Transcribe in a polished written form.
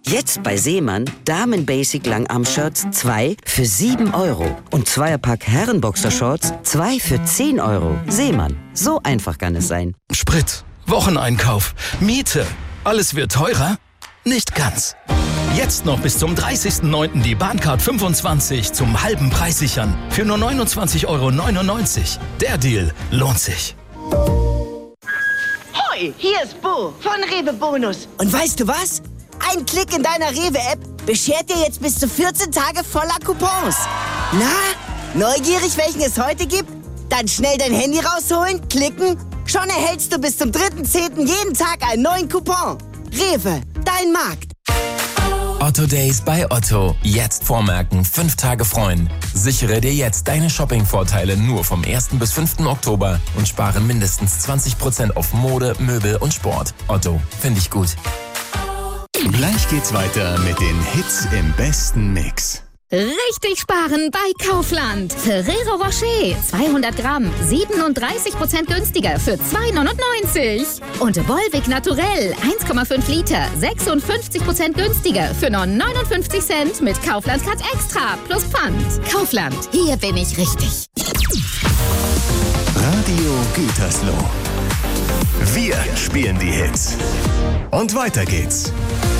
Jetzt bei Seemann Damen-Basic Langarm-Shirts 2 für 7 € und Zweierpack Herrenboxershorts 2 für 10 €. Seemann, so einfach kann es sein. Sprit, Wocheneinkauf, Miete, alles wird teurer? Nicht ganz. Jetzt noch bis zum 30.09. die Bahncard 25 zum halben Preis sichern. Für nur 29,99 €. Der Deal lohnt sich. Hoi, hier ist Bo von Rewe Bonus. Und weißt du was? Ein Klick in deiner Rewe-App beschert dir jetzt bis zu 14 Tage voller Coupons. Na, neugierig, welchen es heute gibt? Dann schnell dein Handy rausholen, klicken. Schon erhältst du bis zum 3.10. jeden Tag einen neuen Coupon. Rewe, dein Markt. Otto Days bei Otto. Jetzt vormerken, 5 Tage freuen. Sichere dir jetzt deine Shopping-Vorteile nur vom 1. bis 5. Oktober und spare mindestens 20% auf Mode, Möbel und Sport. Otto, finde ich gut. Gleich geht's weiter mit den Hits im besten Mix. Richtig sparen bei Kaufland. Ferrero Rocher 200 Gramm 37% günstiger für 2,99 €. Und Volvic Naturell 1,5 Liter 56% günstiger für nur 59 Cent mit Kaufland Cut Extra plus Pfand. Kaufland, hier bin ich richtig. Radio Gütersloh. Wir spielen die Hits. Und weiter geht's.